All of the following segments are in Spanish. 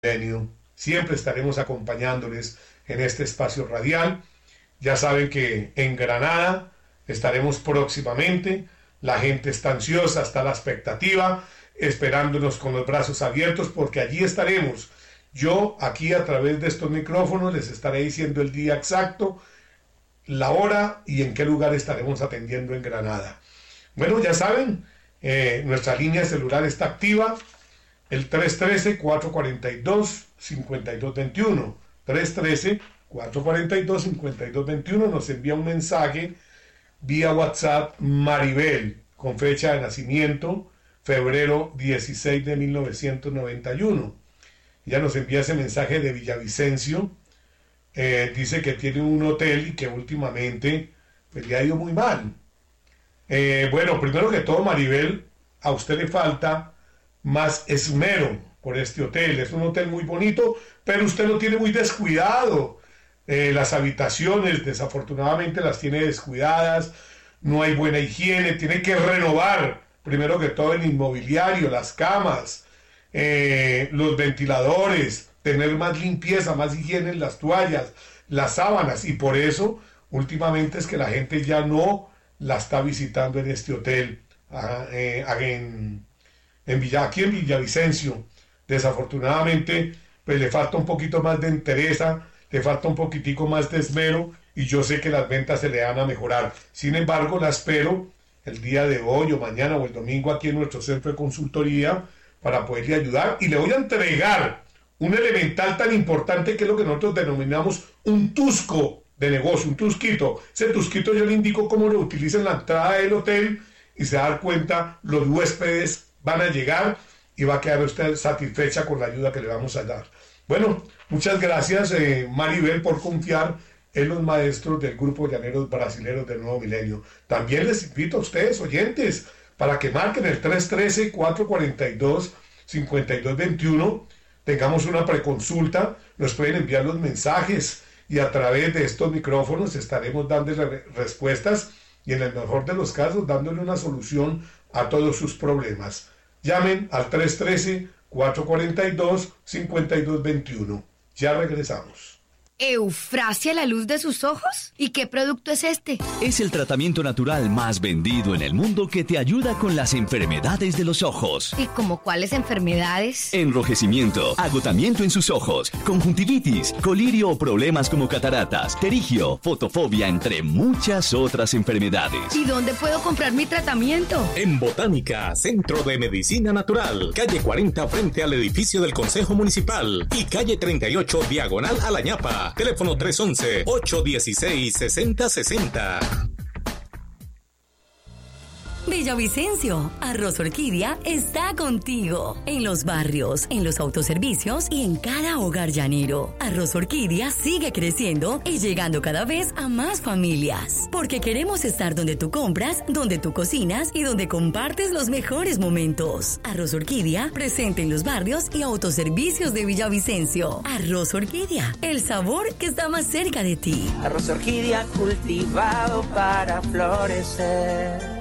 Milenio. Siempre estaremos acompañándoles en este espacio radial. Ya saben que en Granada estaremos próximamente. La gente está ansiosa, está a la expectativa, esperándonos con los brazos abiertos, porque allí estaremos. Yo aquí a través de estos micrófonos les estaré diciendo el día exacto, la hora y en qué lugar estaremos atendiendo en Granada. Bueno, ya saben, nuestra línea celular está activa. El 313-442-5221. 313-442-5221. Nos envía un mensaje vía WhatsApp Maribel, con fecha de nacimiento, febrero 16 de 1991. Ella nos envía ese mensaje de Villavicencio. Dice que tiene un hotel y que últimamente pues, le ha ido muy mal. Bueno, primero que todo, Maribel, a usted le falta más esmero por este hotel. Es un hotel muy bonito, pero usted lo tiene muy descuidado. Las habitaciones desafortunadamente las tiene descuidadas, no hay buena higiene, tiene que renovar primero que todo el inmobiliario, las camas, los ventiladores, tener más limpieza, más higiene en las toallas, las sábanas, y por eso últimamente es que la gente ya no la está visitando en este hotel, aquí en Villavicencio. Desafortunadamente pues le falta un poquito más de entereza, le falta un poquitico más de esmero, y yo sé que las ventas se le van a mejorar. Sin embargo, la espero el día de hoy o mañana o el domingo aquí en nuestro centro de consultoría para poderle ayudar, y le voy a entregar un elemental tan importante que es lo que nosotros denominamos un tusco de negocio, un tusquito. Ese tusquito yo le indico cómo lo utiliza en la entrada del hotel y se va a dar cuenta, los huéspedes van a llegar y va a quedar usted satisfecha con la ayuda que le vamos a dar. Bueno, muchas gracias Maribel por confiar en los maestros del Grupo Llaneros Brasileros del Nuevo Milenio. También les invito a ustedes, oyentes, para que marquen el 313-442-5221, tengamos una preconsulta, nos pueden enviar los mensajes y a través de estos micrófonos estaremos dándole respuestas y en el mejor de los casos dándole una solución a todos sus problemas. Llamen al 313-442-5221. Ya regresamos. ¿Eufrasia la luz de sus ojos? ¿Y qué producto es este? Es el tratamiento natural más vendido en el mundo que te ayuda con las enfermedades de los ojos. ¿Y como cuáles enfermedades? Enrojecimiento, agotamiento en sus ojos, conjuntivitis, colirio o problemas como cataratas, pterigio, fotofobia, entre muchas otras enfermedades. ¿Y dónde puedo comprar mi tratamiento? En Botánica, Centro de Medicina Natural, calle 40 frente al edificio del Consejo Municipal y calle 38 diagonal a la ñapa. Teléfono 311-816-6060. Villavicencio, Arroz Orquídea está contigo. En los barrios, en los autoservicios y en cada hogar llanero. Arroz Orquídea sigue creciendo y llegando cada vez a más familias. Porque queremos estar donde tú compras, donde tú cocinas y donde compartes los mejores momentos. Arroz Orquídea, presente en los barrios y autoservicios de Villavicencio. Arroz Orquídea, el sabor que está más cerca de ti. Arroz Orquídea cultivado para florecer.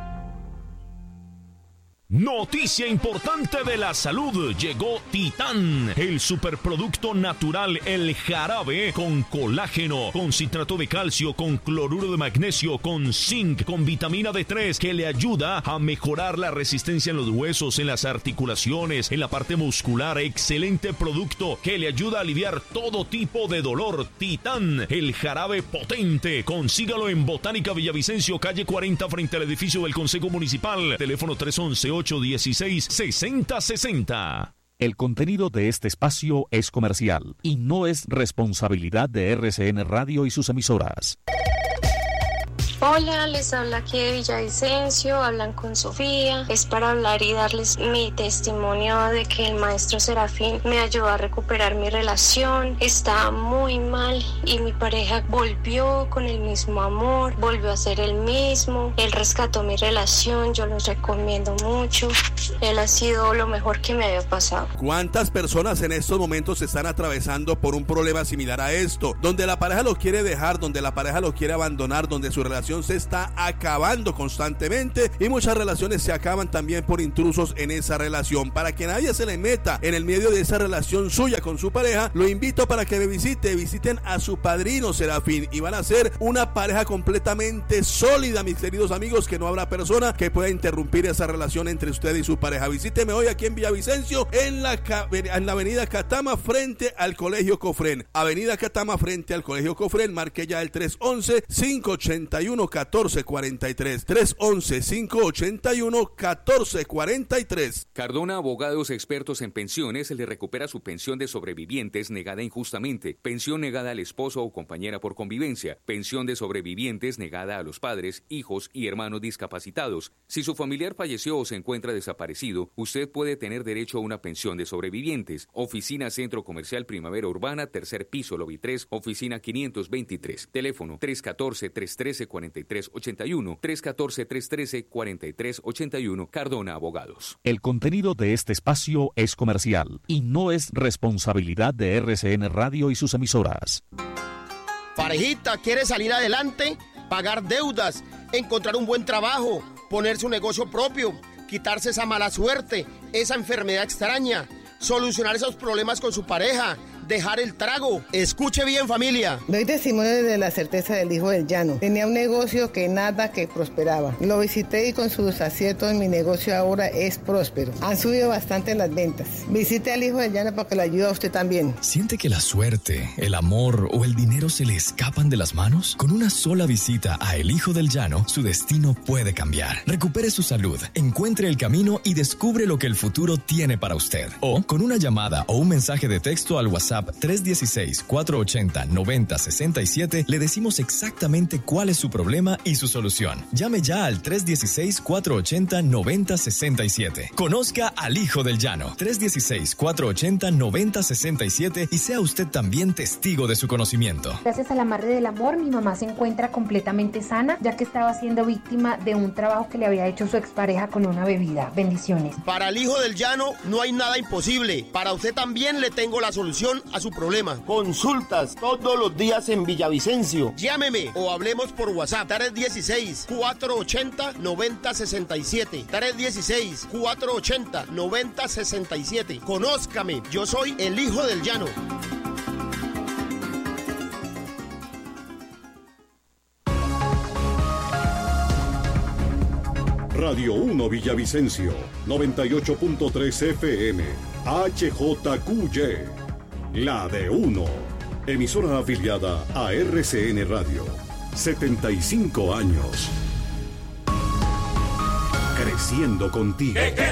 Noticia importante de la salud. Llegó Titán, el superproducto natural, el jarabe con colágeno, con citrato de calcio, con cloruro de magnesio, con zinc, con vitamina D3, que le ayuda a mejorar la resistencia en los huesos, en las articulaciones, en la parte muscular. Excelente producto que le ayuda a aliviar todo tipo de dolor. Titán, el jarabe potente. Consígalo en Botánica Villavicencio, calle 40 frente al edificio del Consejo Municipal. Teléfono 311-816-6060. El contenido de este espacio es comercial y no es responsabilidad de RCN Radio y sus emisoras. Hola, les habla aquí de Villavicencio, hablan con Sofía. Es para hablar y darles mi testimonio de que el maestro Serafín me ayudó a recuperar mi relación. Estaba muy mal y mi pareja volvió con el mismo amor, volvió a ser el mismo. Él rescató mi relación, yo los recomiendo mucho. Él ha sido lo mejor que me había pasado. ¿Cuántas personas en estos momentos están atravesando por un problema similar a esto? Donde la pareja lo quiere dejar, donde la pareja lo quiere abandonar, donde su relación relación se está acabando constantemente y muchas relaciones se acaban también por intrusos en esa relación. Para que nadie se le meta en el medio de esa relación suya con su pareja, lo invito para que me visiten a su padrino Serafín y van a ser una pareja completamente sólida, mis queridos amigos, que no habrá persona que pueda interrumpir esa relación entre usted y su pareja. Visíteme hoy aquí en Villavicencio, en la avenida Catama frente al Colegio Cofrén. Avenida Catama frente al Colegio Cofrén, marque ya el 311-581-1443. 311-581-1443. Cardona Abogados, expertos en pensiones, le recupera su pensión de sobrevivientes negada injustamente, pensión negada al esposo o compañera por convivencia, pensión de sobrevivientes negada a los padres, hijos y hermanos discapacitados. Si su familiar falleció o se encuentra desaparecido, usted puede tener derecho a una pensión de sobrevivientes. Oficina Centro Comercial Primavera Urbana, tercer piso, lobby 3, oficina 523. Teléfono 314-313-4381, 314-313-4381, Cardona Abogados. El contenido de este espacio es comercial y no es responsabilidad de RCN Radio y sus emisoras. Parejita, ¿quiere salir adelante? Pagar deudas, encontrar un buen trabajo, ponerse un negocio propio, quitarse esa mala suerte, esa enfermedad extraña, solucionar esos problemas con su pareja, dejar el trago. Escuche bien, familia. Doy testimonio de la certeza del hijo del llano. Tenía un negocio que prosperaba. Lo visité y con sus aciertos mi negocio ahora es próspero. Han subido bastante las ventas. Visite al hijo del llano para que le ayude a usted también. ¿Siente que la suerte, el amor o el dinero se le escapan de las manos? Con una sola visita a El Hijo del Llano, su destino puede cambiar. Recupere su salud, encuentre el camino y descubre lo que el futuro tiene para usted. O con una llamada o un mensaje de texto al WhatsApp 316-480-9067 le decimos exactamente cuál es su problema y su solución. Llame ya al 316-480-9067. Conozca al Hijo del Llano. 316-480-9067 y sea usted también testigo de su conocimiento. Gracias al amarre del amor, mi mamá se encuentra completamente sana, ya que estaba siendo víctima de un trabajo que le había hecho su expareja con una bebida. Bendiciones. Para el Hijo del Llano no hay nada imposible. Para usted también le tengo la solución a su problema. Consultas todos los días en Villavicencio. Llámeme o hablemos por WhatsApp. 316-480-9067. 316-480-9067. Conózcame. Yo soy el Hijo del Llano. Radio 1 Villavicencio, 98.3 FM, HJQY. La de 1, emisora afiliada a RCN Radio, 75 años. Creciendo contigo.